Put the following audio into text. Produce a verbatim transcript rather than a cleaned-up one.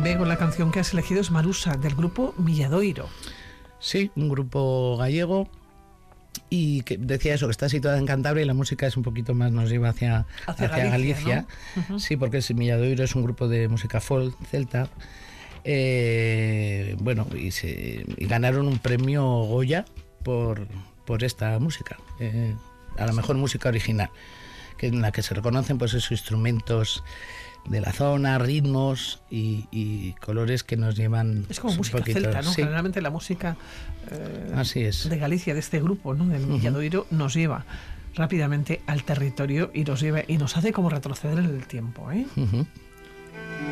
Bego, la canción que has elegido es Marusa, del grupo Milladoiro. Sí, un grupo gallego. Y que decía eso, que está situada en Cantabria y la música es un poquito más, nos lleva hacia, hacia, hacia Galicia, Galicia, ¿no? Uh-huh. Sí, porque es, Milladoiro es un grupo de música folk celta. Eh, bueno, y, se, y ganaron un premio Goya por, por esta música, eh, a la mejor música original, que en la que se reconocen pues esos instrumentos de la zona, ritmos y, y colores que nos llevan. Es como pues, música poquito, celta, ¿no? Sí. Generalmente la música eh, Así es. de Galicia, de este grupo, ¿no? Del Milladoiro, uh-huh. nos lleva rápidamente al territorio y nos lleva y nos hace como retroceder en el tiempo, ¿eh? Uh-huh.